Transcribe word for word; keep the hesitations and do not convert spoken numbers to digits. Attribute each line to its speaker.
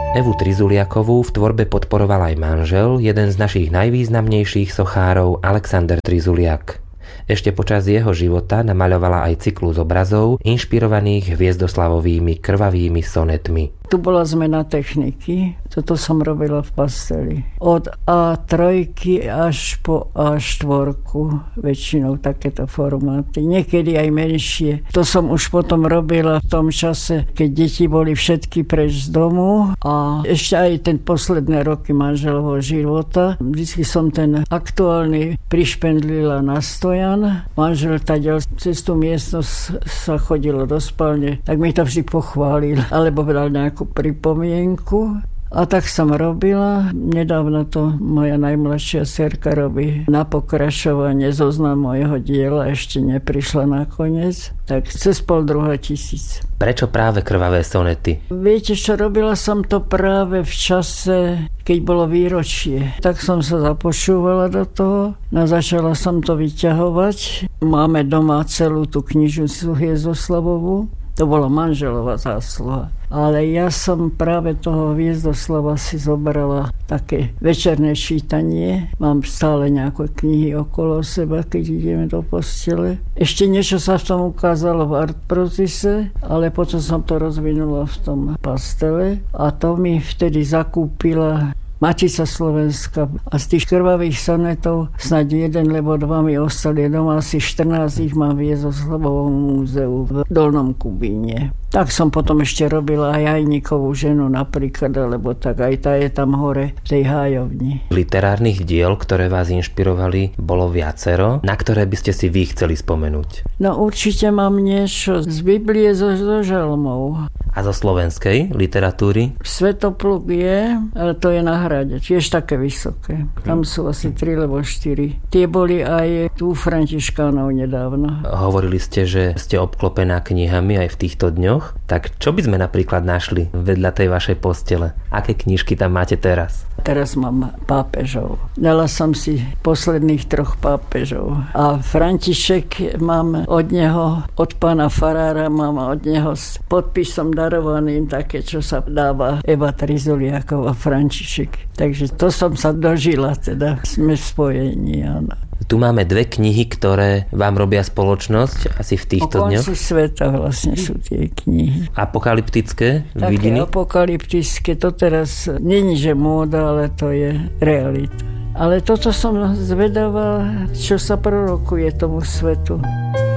Speaker 1: Evu Trizuliakovú v tvorbe podporoval aj manžel, jeden z našich najvýznamnejších sochárov Alexander Trizuliak. Ešte počas jeho života namaľovala aj cyklus obrazov inšpirovaných hviezdoslavovými krvavými sonetmi.
Speaker 2: Tu bola zmena techniky. Toto som robila v pasteli. Od á tri až po á štyri, väčšinou takéto formáty. Niekedy aj menšie. To som už potom robila v tom čase, keď deti boli všetky preč z domu a ešte aj ten posledné roky manželovho života. Vždycky som ten aktuálny prišpendlila na stojan. Manžel tadiaľ cez tú miestnosť sa chodilo do spálne, tak mi to vždy pochválil, alebo dal nejakú pripomienku. A tak som robila. Nedávno to moja najmladšia dcerka robí na pokračovanie zoznam mojho diela. Ešte neprišla nakoniec. Tak cez pol druhá tisíc.
Speaker 1: Prečo práve krvavé sonety?
Speaker 2: Viete čo, robila som to práve v čase, keď bolo výročie. Tak som sa započúvala do toho. No začala som to vyťahovať. Máme doma celú tú knižnicu Hviezdoslavovú. To bola manželová zásluha. Ale ja som práve toho Hviezdoslava si zobrala také večerné čítanie. Mám stále nejaké knihy okolo seba, keď ideme do postele. Ešte niečo sa v tom ukázalo v Artprozise, ale potom som to rozvinula v tom pastele. A to mi vtedy zakúpila Matica Slovenska. A z tých krvavých sonetov snad jeden, lebo dva mi ostali doma. Asi štrnásť ich mám v Hviezdoslavovom múzeu v Dolnom Kubíne. Tak som potom ešte robila aj Jajníkovú ženu napríklad, lebo tak aj tá je tam hore v tej hájovni.
Speaker 1: Literárnych diel, ktoré vás inšpirovali, bolo viacero. Na ktoré by ste si vy chceli spomenúť?
Speaker 2: No určite mám niečo z Biblie zo, zo žalmov.
Speaker 1: A zo slovenskej literatúry?
Speaker 2: Svetopluk je, ale to je na Hrade, tiež také vysoké. Tam sú asi tri alebo štyri. Tie boli aj tu Františkánov nedávno.
Speaker 1: Hovorili ste, že ste obklopená knihami aj v týchto dňoch. Tak čo by sme napríklad našli vedľa tej vašej postele? Aké knižky tam máte teraz?
Speaker 2: Teraz mám pápežov. Dala som si posledných troch pápežov. A František mám od neho, od pána farára, mám od neho s podpisom darovaným také, čo sa dáva Eva Trizuliaková František. Takže to som sa dožila, teda sme v spojení, áno.
Speaker 1: Tu máme dve knihy, ktoré vám robia spoločnosť asi v týchto dňoch.
Speaker 2: O konci sveta vlastne sú tie knihy.
Speaker 1: Apokalyptické
Speaker 2: také
Speaker 1: vidiny?
Speaker 2: Apokalyptické, to teraz není, že móda, ale to je realita. Ale toto som zvedavá, čo sa prorokuje tomu svetu.